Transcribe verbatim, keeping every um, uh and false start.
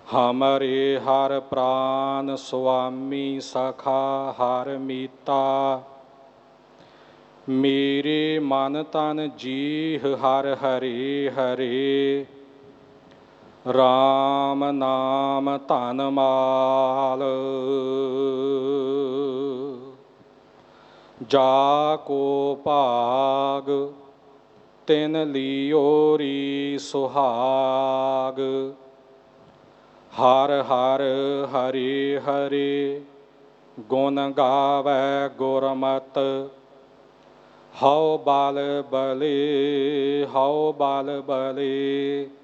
ਹਮਰੇ ਹਰ ਪ੍ਰਾਨ ਸੁਆਮੀ ਸਖਾ ਹਰ ਮੀਤਾ। ਮੇਰੇ ਮਨ ਤਨ ਜੀਹ ਹਰ ਹਰੇ ਹਰੇ। ਰਾਮ ਨਾਮ ਧਨ ਮਾਲ। ਜਾ ਕੋ ਭਾਗ ਤਿਨ ਲਿਓਰੀ ਸੁਹਾਗ। ਹਰ ਹਰ ਹਰੇ ਹਰੇ ਗੁਣ ਗਾਵੈ ਗੁਰਮਤਿ। ਹਉ ਬਲ ਬਲੇ ਹਉ ਬਲ ਬਲੇ